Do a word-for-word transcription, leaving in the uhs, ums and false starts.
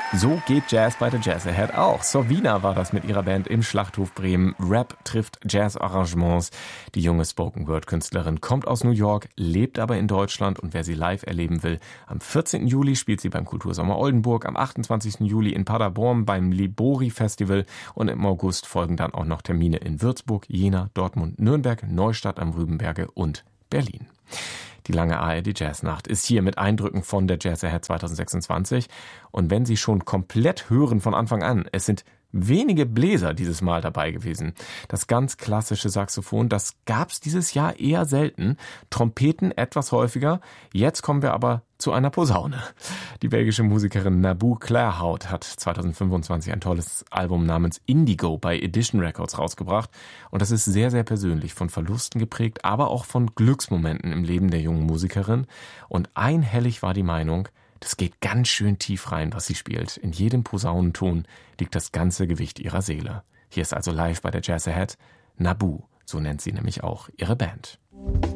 So geht Jazz bei der Jazz Ahead auch. Sorvina war das mit ihrer Band im Schlachthof Bremen. Rap trifft Jazz-Arrangements. Die junge Spoken-Word-Künstlerin kommt aus New York, lebt aber in Deutschland und wer sie live erleben will, am vierzehnten Juli spielt sie beim Kultursommer Oldenburg, am achtundzwanzigsten Juli in Paderborn beim Libori Festival und im August folgen dann auch noch Termine in Würzburg, Jena, Dortmund, Nürnberg, Neustadt am Rübenberge und Berlin. Die lange A R D Jazznacht ist hier mit Eindrücken von der Jazz Ahead zwanzig sechsundzwanzig. Und wenn Sie schon komplett hören von Anfang an, es sind wenige Bläser dieses Mal dabei gewesen. Das ganz klassische Saxophon, das gab's dieses Jahr eher selten. Trompeten etwas häufiger. Jetzt kommen wir aber zu einer Posaune. Die belgische Musikerin Naboo Claerhout hat zwanzig fünfundzwanzig ein tolles Album namens Indigo bei Edition Records rausgebracht. Und das ist sehr, sehr persönlich, von Verlusten geprägt, aber auch von Glücksmomenten im Leben der jungen Musikerin. Und einhellig war die Meinung, das geht ganz schön tief rein, was sie spielt. In jedem Posaunenton liegt das ganze Gewicht ihrer Seele. Hier ist also live bei der Jazz Ahead Naboo, so nennt sie nämlich auch ihre Band.